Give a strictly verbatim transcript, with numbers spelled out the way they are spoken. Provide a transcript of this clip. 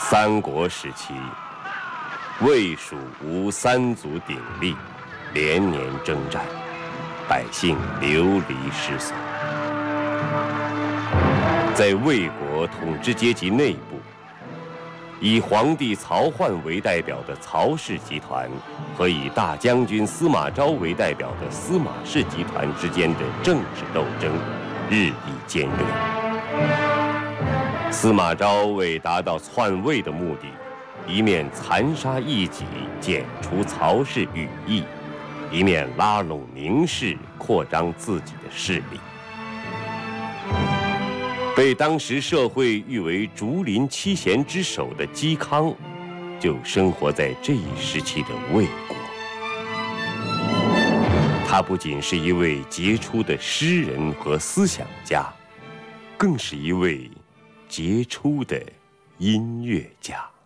三国时期，魏蜀吴三族鼎立，连年征战，百姓流离失所。在魏国统治阶级内部，以皇帝曹奂为代表的曹氏集团和以大将军司马昭为代表的司马氏集团之间的政治斗争日益尖锐。司马昭为达到篡位的目的，一面残杀异己，剪除曹氏羽翼，一面拉拢名士，扩张自己的势力。被当时社会誉为竹林七贤之首的嵇康，就生活在这一时期的魏国。他不仅是一位杰出的诗人和思想家，更是一位杰出的音乐家。